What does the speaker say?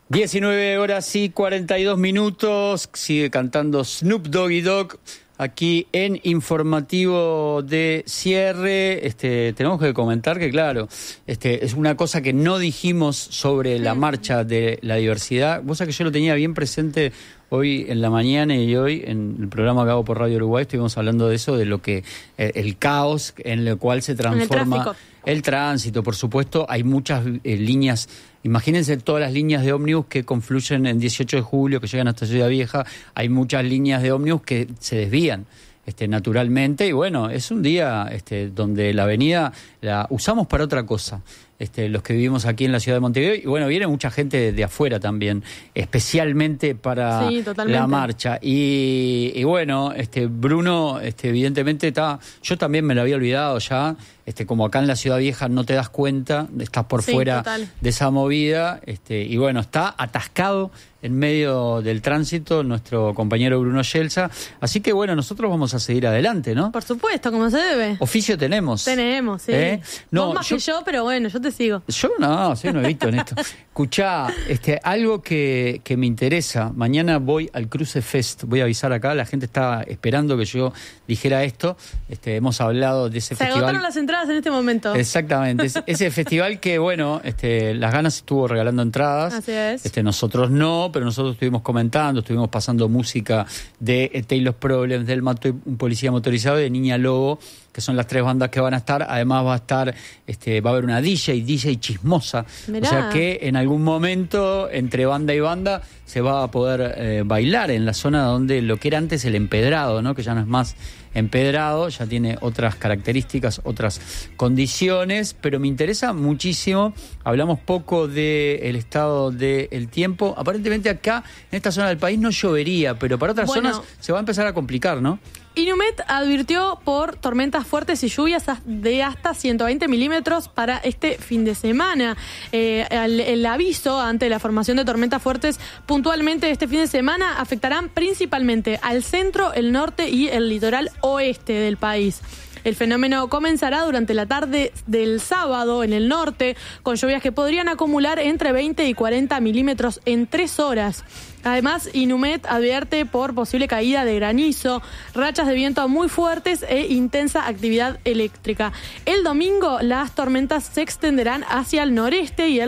19 horas y 42 minutos, sigue cantando Snoop Doggy Dogg aquí en Informativo de Cierre. Tenemos que comentar que, claro, es una cosa que no dijimos sobre la marcha de la diversidad. Vos sabés que yo lo tenía bien presente hoy en la mañana y hoy en el programa que hago por Radio Uruguay estuvimos hablando de eso, de lo que el caos en el cual se transforma el tránsito. Por supuesto, hay muchas líneas. Imagínense todas las líneas de ómnibus que confluyen en 18 de julio, que llegan hasta Ciudad Vieja. Hay muchas líneas de ómnibus que se desvían naturalmente. Y bueno, es un día donde la avenida la usamos para otra cosa. Los que vivimos aquí en la ciudad de Montevideo. Y bueno, viene mucha gente de afuera también, especialmente para la marcha. Y bueno, Bruno, evidentemente está. Yo también me lo había olvidado ya. Como acá en la Ciudad Vieja no te das cuenta, estás por fuera de esa movida. Y bueno, está atascado en medio del tránsito nuestro compañero Bruno Yelsa. Así que bueno, nosotros vamos a seguir adelante, ¿no? Por supuesto, como se debe. Oficio tenemos. Tenemos, sí. No, vos más que yo, pero bueno, yo te sigo. Yo no, soy nuevito en esto. Escuchá, algo que me interesa. Mañana voy al Cruce Fest. Voy a avisar acá, la gente está esperando que yo dijera esto. Hemos hablado de ese festival. Se agotaron las entradas en este momento. Exactamente. Ese festival que, bueno, Las Ganas estuvo regalando entradas. Así es. Nosotros no, pero nosotros estuvimos comentando, estuvimos pasando música de Taylor's Problems, del Un Policía Motorizado y de Niña Lobo, que son las tres bandas que van a estar. Además va a estar, va a haber una DJ chismosa. Mirá. O sea que en algún momento, entre banda y banda, se va a poder bailar en la zona donde lo que era antes el empedrado, ¿no? Que ya no es más empedrado, ya tiene otras características, otras condiciones, pero me interesa muchísimo. Hablamos poco del estado del tiempo. Aparentemente acá, en esta zona del país, no llovería, pero para otras zonas se va a empezar a complicar, ¿no? Inumet advirtió por tormentas fuertes y lluvias de hasta 120 milímetros para este fin de semana. El aviso ante la formación de tormentas fuertes puntualmente este fin de semana afectarán principalmente al centro, el norte y el litoral oeste del país. El fenómeno comenzará durante la tarde del sábado en el norte, con lluvias que podrían acumular entre 20 y 40 milímetros en 3 horas. Además, Inumet advierte por posible caída de granizo, rachas de viento muy fuertes e intensa actividad eléctrica. El domingo, las tormentas se extenderán hacia el noreste y el